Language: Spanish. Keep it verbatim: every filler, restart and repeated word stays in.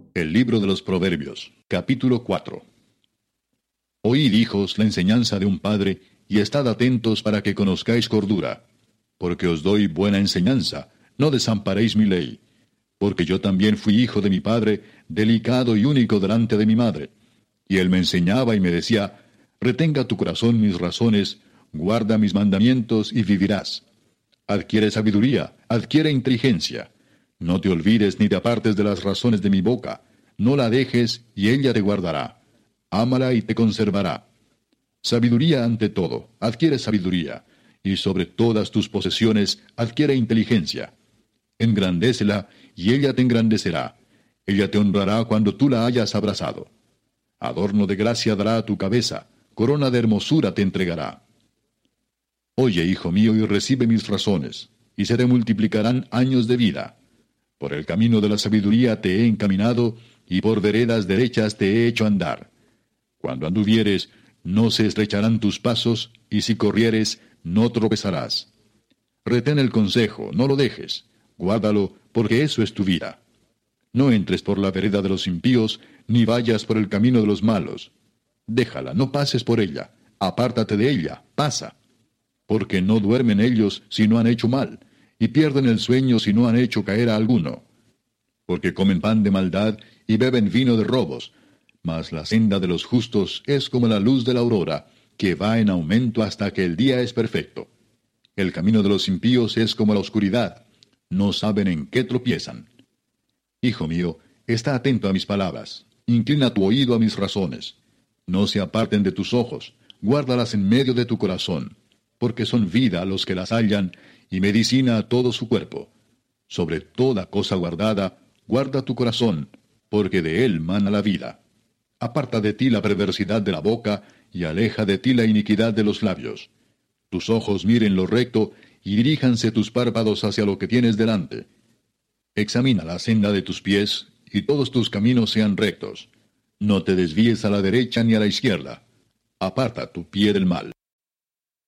El libro de los Proverbios, capítulo cuatro. Oíd, hijos, la enseñanza de un padre, y estad atentos para que conozcáis cordura. Porque os doy buena enseñanza, no desamparéis mi ley. Porque yo también fui hijo de mi padre, delicado y único delante de mi madre. Y él me enseñaba y me decía, retenga tu corazón mis razones, guarda mis mandamientos y vivirás. Adquiere sabiduría, adquiere inteligencia. No te olvides ni te apartes de las razones de mi boca. No la dejes, y ella te guardará. Ámala y te conservará. Sabiduría ante todo, adquiere sabiduría, y sobre todas tus posesiones adquiere inteligencia. Engrandécela, y ella te engrandecerá. Ella te honrará cuando tú la hayas abrazado. Adorno de gracia dará a tu cabeza, corona de hermosura te entregará. Oye, hijo mío, y recibe mis razones, y se te multiplicarán años de vida. Por el camino de la sabiduría te he encaminado, y por veredas derechas te he hecho andar. Cuando anduvieres, no se estrecharán tus pasos, y si corrieres, no tropezarás. Retén el consejo, no lo dejes, guárdalo, porque eso es tu vida. No entres por la vereda de los impíos, ni vayas por el camino de los malos. Déjala, no pases por ella, apártate de ella, pasa. Porque no duermen ellos si no han hecho mal, y pierden el sueño si no han hecho caer a alguno. Porque comen pan de maldad y beben vino de robos, mas la senda de los justos es como la luz de la aurora, que va en aumento hasta que el día es perfecto. El camino de los impíos es como la oscuridad, no saben en qué tropiezan. Hijo mío, está atento a mis palabras, inclina tu oído a mis razones. No se aparten de tus ojos, guárdalas en medio de tu corazón, porque son vida a los que las hallan, y medicina a todo su cuerpo. Sobre toda cosa guardada, guarda tu corazón, porque de él mana la vida. Aparta de ti la perversidad de la boca, y aleja de ti la iniquidad de los labios. Tus ojos miren lo recto, y diríjanse tus párpados hacia lo que tienes delante. Examina la senda de tus pies, y todos tus caminos sean rectos. No te desvíes a la derecha ni a la izquierda. Aparta tu pie del mal.